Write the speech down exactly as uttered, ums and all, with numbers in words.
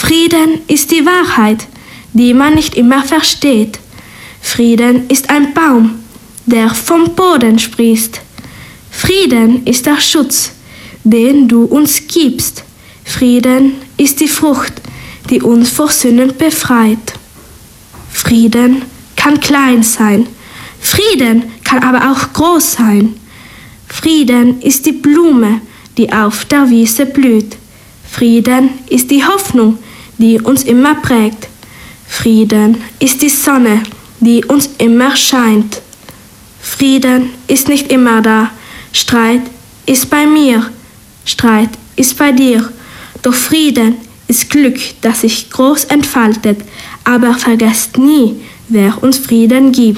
Frieden ist die Wahrheit, die man nicht immer versteht. Frieden ist ein Baum, der vom Boden sprießt. Frieden ist der Schutz, den du uns gibst. Frieden ist die Frucht, die uns vor Sünden befreit. Frieden kann klein sein, Frieden kann aber auch groß sein. Frieden ist die Blume, die auf der Wiese blüht. Frieden ist die Hoffnung, die uns immer prägt. Frieden ist die Sonne, die uns immer scheint. Frieden ist nicht immer da. Streit ist bei mir, Streit ist bei dir. Doch Frieden ist Glück, das sich groß entfaltet. Aber vergesst nie, wer uns Frieden gibt.